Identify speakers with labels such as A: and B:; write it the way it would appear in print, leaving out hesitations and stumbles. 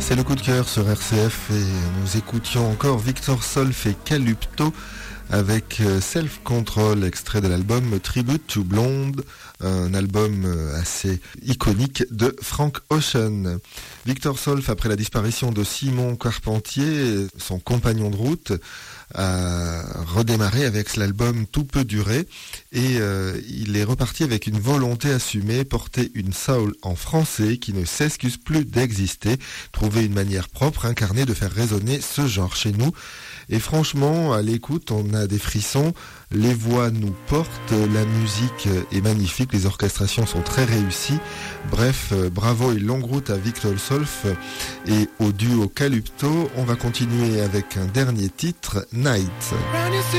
A: C'est le coup de cœur sur RCF et nous écoutions encore Victor Solf et Calupto avec Self Control, extrait de l'album Tribute to Blonde, un album assez iconique de Frank Ocean. Victor Solf, après la disparition de Simon Carpentier, son compagnon de route, a redémarré avec l'album Tout peut durer et il est reparti avec une volonté assumée, porter une soul en français qui ne s'excuse plus d'exister, trouver une manière propre, incarnée de faire résonner ce genre chez nous. Et franchement, à l'écoute, on a des frissons, les voix nous portent, la musique est magnifique, les orchestrations sont très réussies. Bref, bravo et longue route à Victor Solf et au duo Calupto. On va continuer avec un dernier titre, Night.